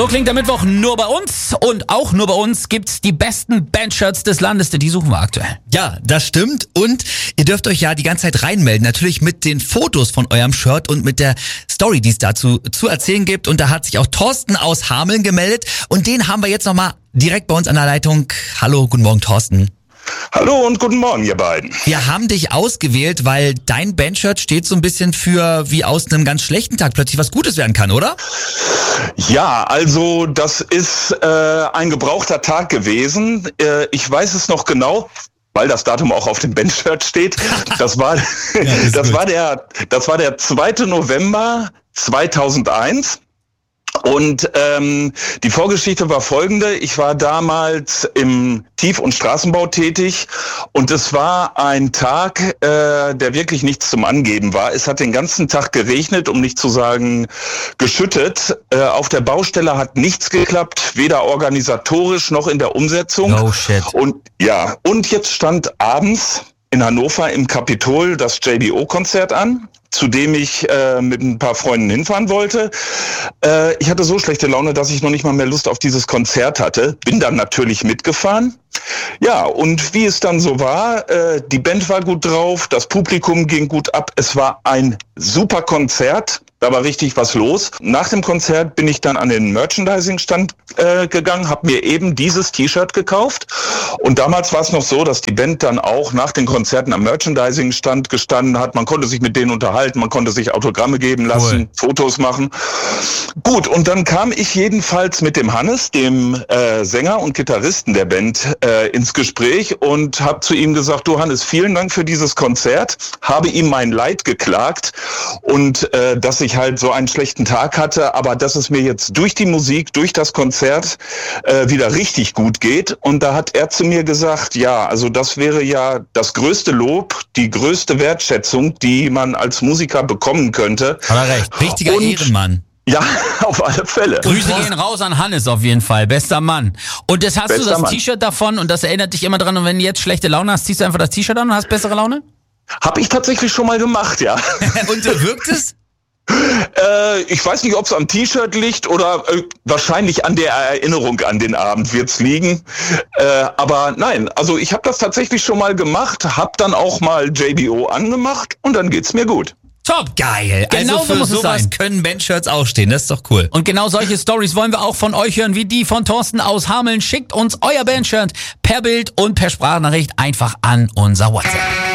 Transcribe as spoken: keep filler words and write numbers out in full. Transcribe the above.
So klingt der Mittwoch nur bei uns und auch nur bei uns gibt's die besten Bandshirts des Landes, denn die suchen wir aktuell. Ja, das stimmt und ihr dürft euch ja die ganze Zeit reinmelden, natürlich mit den Fotos von eurem Shirt und mit der Story, die es dazu zu erzählen gibt, und da hat sich auch Thorsten aus Hameln gemeldet und den haben wir jetzt nochmal direkt bei uns an der Leitung. Hallo, guten Morgen Thorsten. Hallo und guten Morgen, ihr beiden. Wir haben dich ausgewählt, weil dein Bandshirt steht so ein bisschen für, wie aus einem ganz schlechten Tag plötzlich was Gutes werden kann, oder? Ja, also das ist äh, ein gebrauchter Tag gewesen. Äh, ich weiß es noch genau, weil das Datum auch auf dem Bandshirt steht. Das war, ja, das, das war der, das war der zweite November zweitausendeins. Und ähm, die Vorgeschichte war folgende. Ich war damals im Tief- und Straßenbau tätig und es war ein Tag, äh, der wirklich nichts zum Angeben war. Es hat den ganzen Tag geregnet, um nicht zu sagen geschüttet. Äh, auf der Baustelle hat nichts geklappt, weder organisatorisch noch in der Umsetzung. Oh shit. Und ja, und jetzt stand abends in Hannover im Kapitol das J B O-Konzert an, zu dem ich äh, mit ein paar Freunden hinfahren wollte. Äh, ich hatte so schlechte Laune, dass ich noch nicht mal mehr Lust auf dieses Konzert hatte. Bin dann natürlich mitgefahren. Ja, und wie es dann so war, äh, die Band war gut drauf, das Publikum ging gut ab. Es war ein super Konzert. Da war richtig was los. Nach dem Konzert bin ich dann an den Merchandising-Stand äh, gegangen, habe mir eben dieses T-Shirt gekauft. Und damals war es noch so, dass die Band dann auch nach den Konzerten am Merchandising-Stand gestanden hat. Man konnte sich mit denen unterhalten, man konnte sich Autogramme geben lassen, cool. Fotos machen. Gut, und dann kam ich jedenfalls mit dem Hannes, dem äh, Sänger und Gitarristen der Band, äh, ins Gespräch und habe zu ihm gesagt, du Hannes, vielen Dank für dieses Konzert. Habe ihm mein Leid geklagt und äh, dass ich halt so einen schlechten Tag hatte, aber dass es mir jetzt durch die Musik, durch das Konzert äh, wieder richtig gut geht. Und da hat er zu mir gesagt, ja, also das wäre ja das größte Lob, die größte Wertschätzung, die man als Musiker bekommen könnte. Hat er recht. Richtiger Und, Ehrenmann. Ja, auf alle Fälle. Grüße gehen raus an Hannes auf jeden Fall. Bester Mann. Und jetzt hast Bester du das Mann. T-Shirt davon und das erinnert dich immer dran. Und wenn du jetzt schlechte Laune hast, ziehst du einfach das T-Shirt an und hast bessere Laune? Hab ich tatsächlich schon mal gemacht, ja. Und wirkt es? Äh, ich weiß nicht, ob es am T-Shirt liegt oder äh, wahrscheinlich an der Erinnerung an den Abend wird's liegen. Äh, aber nein, also ich habe das tatsächlich schon mal gemacht, habe dann auch mal J B O angemacht und dann geht's mir gut. Top, geil. Genau also für so muss sowas es sein. Können Bandshirts auch stehen, das ist doch cool. Und genau solche Stories wollen wir auch von euch hören, wie die von Thorsten aus Hameln. Schickt uns euer Bandshirt per Bild und per Sprachnachricht einfach an unser WhatsApp.